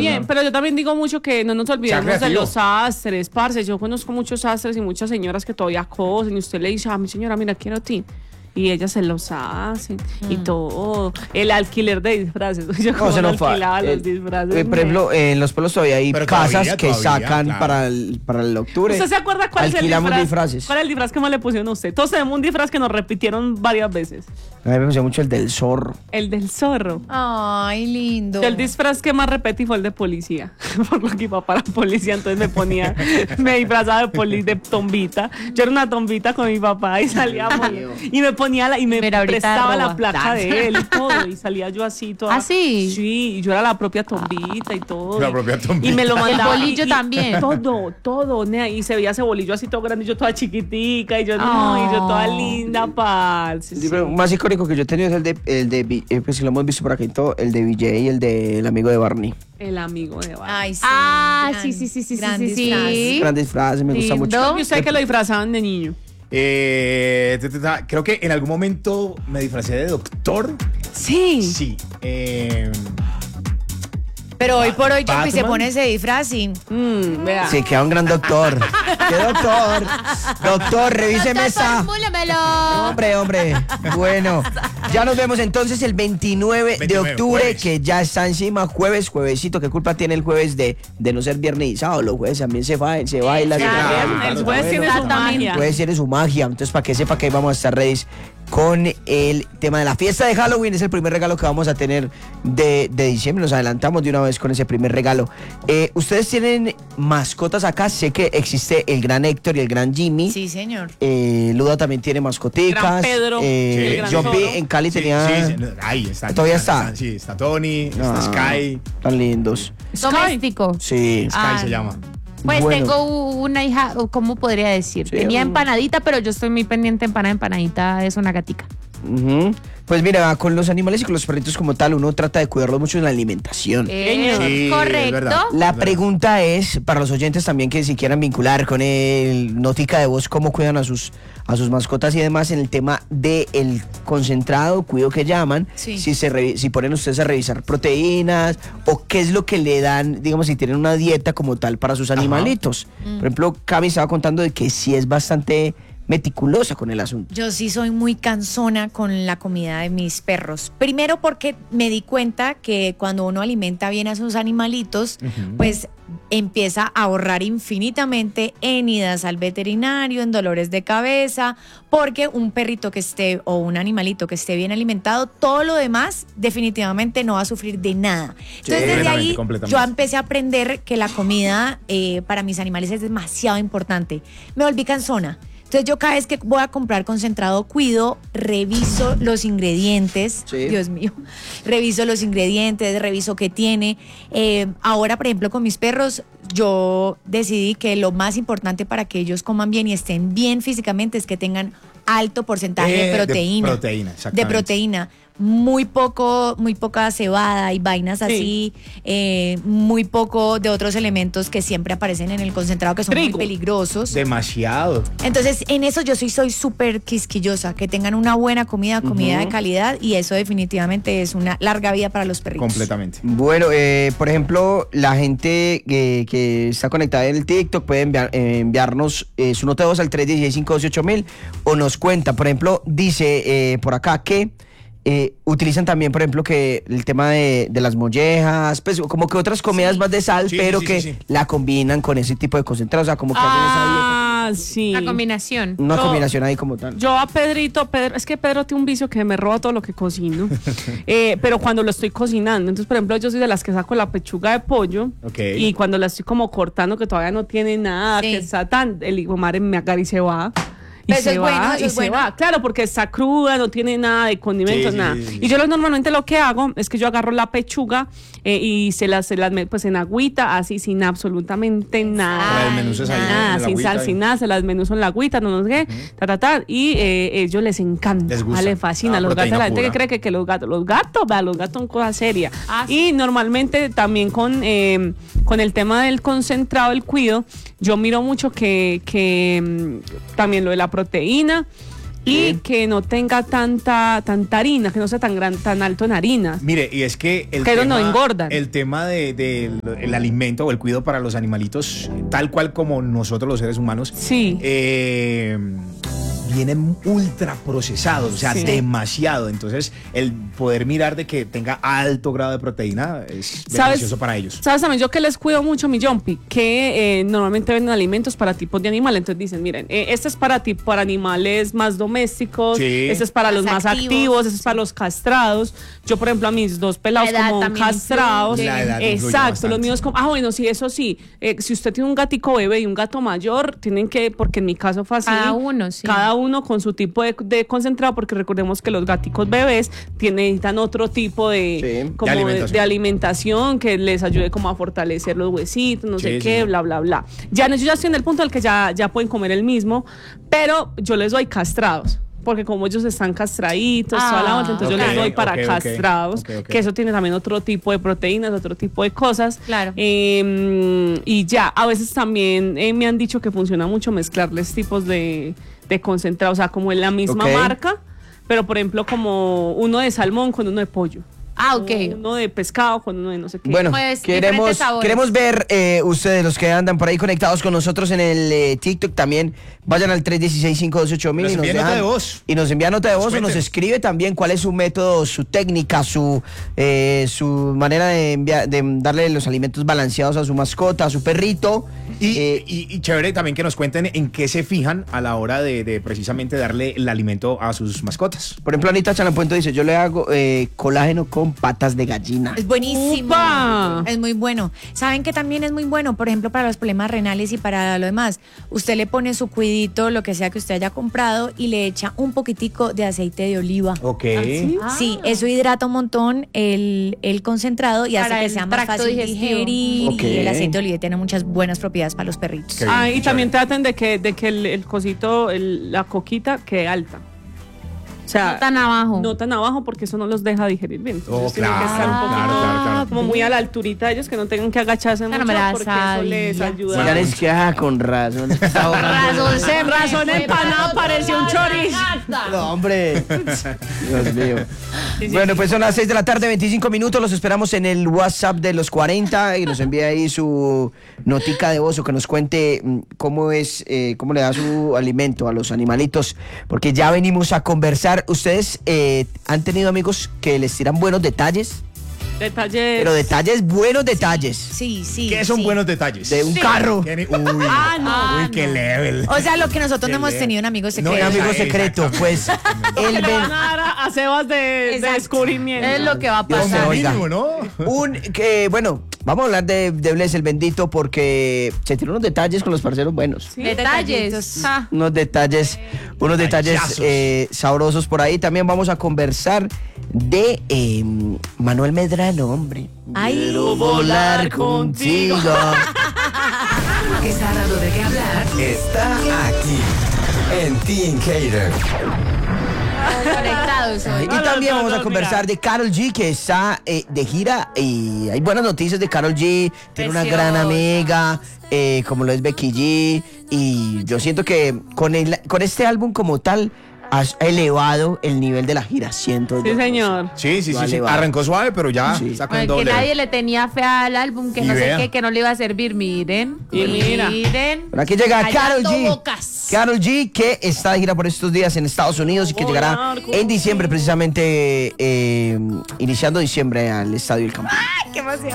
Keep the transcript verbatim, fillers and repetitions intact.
también, pero yo también digo mucho que no nos olvidemos de los sastres, parce. Yo conozco muchos sastres y muchas señoras que todavía cosen y usted le dice, a mi señora, mira, quiero a ti. Y ellas se los hacen mm. y todo. El alquiler de disfraces. Yo no, se no alquilaba fa, los eh, disfraces. Eh, por ejemplo, eh, en los pueblos todavía hay Pero casas todavía, que todavía, sacan claro. para, el, para el octubre. ¿Usted se acuerda cuál es el disfraz? disfraces. ¿Cuál es el disfraz que más le pusieron a usted? Todos tenemos un disfraz que nos repitieron varias veces. A mí me gustó mucho el del zorro. El del zorro. Ay, lindo. Yo el disfraz que más repetí fue el de policía. Por lo que iba para la policía, entonces me ponía, me disfrazaba de poli, de tombita. Yo era una tombita con mi papá y salíamos. Y me ponía la, y me Pero prestaba roba. la placa de él y todo. Y salía yo así toda. ¿Ah, sí? Sí, y yo era la propia tombita y todo. La propia tombita. Y me lo mandaba. El bolillo y, y, también. Todo, todo, nea, y se veía ese bolillo así todo grande y yo toda chiquitica y yo no, Oh. y yo toda linda, pal. Sí, Sí, sí. pero más icónico que yo he tenido es el de, el de eh, pues si lo hemos visto por aquí y todo, el de V J y el del amigo de Barney. El amigo de Barney. Ay, sí. Ah, gran- sí, sí, sí, sí, gran sí, sí, disfraz. sí. Grandes frases, me gusta Lindo. mucho. ¿Y usted que lo disfrazaban de niño? Eh, ta, ta, ta, creo que en algún momento me disfracé de doctor. Sí. Sí. Eh, Pero hoy por hoy Jumpy se Batman. pone ese disfraz y... Mm, vea. Sí, queda un gran doctor. ¿Qué doctor? Doctor, revíseme esa. Formúlemelo. Hombre, hombre. Bueno, ya nos vemos entonces el veintinueve de veintinueve, octubre, jueves. que ya está encima, jueves, juevesito. ¿Qué culpa tiene el jueves de, de no ser viernes y sábado? Los jueves también se, va, se baila. se claro, perrea, claro, El juez tiene su Exactamente. magia. El jueves tiene su magia. Entonces, para que sepa que ahí vamos a estar ready con el tema de la fiesta de Halloween. Es el primer regalo que vamos a tener de, de diciembre. Nos adelantamos de una vez con ese primer regalo. Eh, Ustedes tienen mascotas acá. Sé que existe el gran Héctor y el gran Jimmy. Sí, señor. Eh, Luda también tiene mascoticas. Gran Pedro, Eh, el gran John P. Toro. en Cali sí, tenía. sí, sí, ahí está. ¿Todavía está? Sí, está Tony, está Ah, Sky. Tan lindos. Doméstico. Sí. Sky Ah. se llama. Pues Bueno. tengo una hija, ¿cómo podría decir? Sí, Tenía un- empanadita, pero yo estoy muy pendiente empanada. Empanadita es una gatica. Ujú. Pues mira, con los animales y con los perritos como tal, uno trata de cuidarlos mucho en la alimentación. Eh, Sí, es correcto. verdad. La pregunta es, para los oyentes también que si quieran vincular con el notica de voz, cómo cuidan a sus, a sus mascotas y demás en el tema del concentrado, cuido que llaman, Sí. si se revi- si ponen ustedes a revisar proteínas o qué es lo que le dan, digamos, si tienen una dieta como tal para sus animalitos. Por ejemplo, Cami estaba contando de que sí es bastante meticulosa con el asunto. Yo sí soy muy cansona con la comida de mis perros. Primero porque me di cuenta que cuando uno alimenta bien a sus animalitos, pues empieza a ahorrar infinitamente en idas al veterinario, en dolores de cabeza, porque un perrito que esté o un animalito que esté bien alimentado, todo lo demás definitivamente no va a sufrir de nada. Entonces desde completamente, ahí completamente. yo empecé a aprender que la comida eh, para mis animales es demasiado importante. Me volví cansona. Entonces yo cada vez que voy a comprar concentrado cuido, reviso los ingredientes, Sí. Dios mío, reviso los ingredientes, reviso qué tiene. Eh, ahora, por ejemplo, con mis perros, yo decidí que lo más importante para que ellos coman bien y estén bien físicamente es que tengan alto porcentaje Eh, de de proteína. proteína, De exactamente. proteína. Muy poco, muy poca cebada y vainas así, eh, muy poco de otros elementos que siempre aparecen en el concentrado que son Trigo. muy peligrosos. Demasiado. Entonces, en eso yo sí soy súper quisquillosa, que tengan una buena comida, comida de calidad, y eso definitivamente es una larga vida para los perritos. Completamente. Bueno, eh, por ejemplo, la gente que, que está conectada en el TikTok puede enviar, eh, enviarnos eh, su nota de voz al tres uno seis, cinco dos ocho mil o nos cuenta. Por ejemplo, dice eh, por acá que eh, utilizan también, por ejemplo, que el tema de, de las mollejas, pues como que otras comidas más de sal, Sí, pero sí, sí, que sí, sí. la combinan con ese tipo de concentrados. O sea, como que hacen esa Ah, sí. La combinación. dieta, una yo- combinación ahí como tal. Yo a Pedrito, Pedro, es que Pedro tiene un vicio que me roba todo lo que cocino, eh, pero cuando lo estoy cocinando, entonces por ejemplo yo soy de las que saco la pechuga de pollo Ok. y cuando la estoy como cortando que todavía no tiene nada, Sí. que está tan, el hijo de madre me agarra y se va. Y Pero eso se es va, bueno, eso y es se bueno. va. Claro, porque está cruda, no tiene nada de condimentos, Sí, sí, nada. sí, sí. Y yo lo, normalmente lo que hago es que yo agarro la pechuga eh, y se las, se las meto pues en agüita, así sin absolutamente nada. La desmenuzas ahí en Nada, la sin agüita sal, y- sin nada, se las menuzo en la agüita, no sé qué, ta, ta, ta, y eh, ellos les encanta, Les gusta. les fascina. Ah, Los gatos, proteína la gente que pura. cree que, que los gatos, los gatos, vea, los gatos son cosa seria. Ah, sí. Y normalmente también con, eh, con el tema del concentrado, el cuido, yo miro mucho que, que mm, también lo de la proteína. y que no tenga tanta tanta harina, que no sea tan gran, tan alto en harinas. Mire, y es que el Pero tema, no engordan. el tema de, de el alimento o el cuidado para los animalitos, tal cual como nosotros los seres humanos, Sí. eh, vienen ultra procesados, o sea, Sí. demasiado. Entonces, el poder mirar de que tenga alto grado de proteína es beneficioso para ellos. ¿Sabes también yo que les cuido mucho, mi Jumpy? Que eh, normalmente venden alimentos para tipos de animales. Entonces dicen, miren, eh, este es para, tipo, para animales más domésticos, Sí. este es para los Más más activos, activos, este es para los castrados. Yo, por ejemplo, a mis dos pelados La edad como también castrados. influye. La edad influye Exacto, bastante. los míos como... Ah, bueno, sí, eso sí. Eh, si usted tiene un gatico bebé y un gato mayor, tienen que, porque en mi caso fue así. Cada uno, sí. Cada uno con su tipo de, de concentrado, porque recordemos que los gaticos bebés tienen, necesitan otro tipo de, Sí. como De de, alimentación. de alimentación que les ayude como a fortalecer los huesitos, no Sí, sé sí, qué, sí. bla, bla, bla. Ya no, yo ya estoy en el punto en el que ya, ya pueden comer el mismo, pero yo les doy castrados. Porque como ellos están castraditos, Ah, toda la onda, entonces ok, yo les doy para ok, ok, castrados, ok, ok. que eso tiene también otro tipo de proteínas, otro tipo de cosas. Claro. Eh, y ya, a veces también eh, me han dicho que funciona mucho mezclarles tipos de, de concentrado, o sea, como en la misma Ok. marca, pero por ejemplo como uno de salmón con uno de pollo. Ah, ok. O uno de pescado con uno de no sé qué. Bueno, Pues, queremos, diferentes sabores. queremos ver eh, ustedes, los que andan por ahí conectados con nosotros en el eh, TikTok también, vayan al tres uno seis, cinco dos ocho mil Nos y nos envíen nota dejan- de voz. y nos envía nota de Nos voz o nos cuenten. escribe también cuál es su método, su técnica, su eh, su manera de, enviar, de darle los alimentos balanceados a su mascota, a su perrito. Y, Eh, y- y chévere también que nos cuenten en qué se fijan a la hora de, de precisamente darle el alimento a sus mascotas. por ejemplo, Anita Chalapuento dice, yo le hago eh, colágeno con patas de gallina. Es buenísimo. ¡Upa! Es muy bueno. ¿Saben que también es muy bueno? Por ejemplo, para los problemas renales y para lo demás. Usted le pone su cuidito, lo que sea que usted haya comprado, y le echa un poquitico de aceite de oliva. Ok. ¿Sí? Ah. Sí, eso hidrata un montón el, el concentrado y hace Para que el sea más tracto fácil digestivo. digerir. Ok. Y el aceite de oliva tiene muchas buenas propiedades para los perritos. Qué Ah, bien, y también chévere. traten de que, de que el, el cosito, el- la coquita quede alta. O sea, No tan abajo. No tan abajo porque eso no los deja digerir bien. Entonces Oh, tienen que claro, estar un poquito claro, claro, claro. como muy a la alturita de ellos, que no tengan que agacharse Claro, mucho me la porque eso les sabía. ayuda. Oigan, es que ah, con razón. Está ahorrando. Razón se me razón fue empanada, por parecía un otro lado chorizo. la gata. No, hombre. Dios mío. Bueno, pues son las seis de la tarde, veinticinco minutos. Los esperamos en el WhatsApp de los cuarenta y nos envía ahí su notica de voz o que nos cuente mm, cómo es, eh, cómo le da su alimento a los animalitos. Porque ya venimos a conversar. Ustedes eh, han tenido amigos que les tiran buenos detalles, Detalles. pero detalles, buenos detalles. Sí, sí. ¿Qué son sí. buenos detalles? De un carro. ¿Qué ni- Uy, Ah, no. uy, qué level. O sea, lo que nosotros Qué no hemos bien. tenido un amigo No, secreto. Un amigo Exacto. secreto, pues. Él Le ven, van a dar a, a Sebas de, de Exacto. descubrimiento. Es lo que va a Dios pasar. me oiga. Mínimo, ¿no? un que, bueno, vamos a hablar de, de Bless el bendito porque se tiró unos detalles con los parceros buenos. Sí. Detalles. Detallitos. Ah. Unos detalles, unos detalles Detallazos. eh, sabrosos por ahí. También vamos a conversar de eh, Manuel Medrano, hombre. Ay. Quiero volar contigo. Está dando de qué hablar. Está aquí en Teen Cater. Conectados hoy. Y No, no, también no, vamos a no, conversar mira. de Karol G, que está eh, de gira y hay buenas noticias de Karol G. Tiene una gran Preciosa. amiga, eh, como lo es Becky G. Y yo siento que con, el, con este álbum como tal has elevado el nivel de la gira. Siento Sí, yo. señor. Sí, sí, sí, Vale, sí. vale. Arrancó suave, pero ya Sí. está con Bueno, que doble. nadie le tenía fe al álbum, que Y no sé vea. qué, que no le iba a servir. Miren. Y mira. Miren. Por aquí llega Karol Callando G. bocas. Karol G, que está de gira por estos días en Estados Unidos y que llegará Volar en diciembre, precisamente eh, iniciando diciembre al Estadio del Campín. ¡Qué emoción!